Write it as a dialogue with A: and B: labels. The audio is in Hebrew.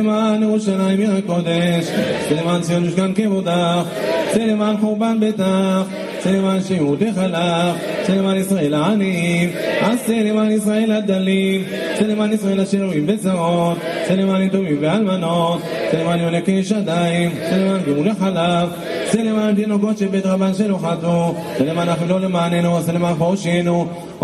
A: למען ירושלים עיר הקודש, למען ציון משכן כבודך, למען חורבן ביתך, למען שירותך לך, למען ישראל העניים, למען ישראל הדלים, למען ישראל השרויים בצרות, למען יתומים ואלמנות, למען יונקי שדיים, למען גמול החלב, למען תינוקות שבית רבן שלא חטאו, למען אכילו למעננו, למען פרושנו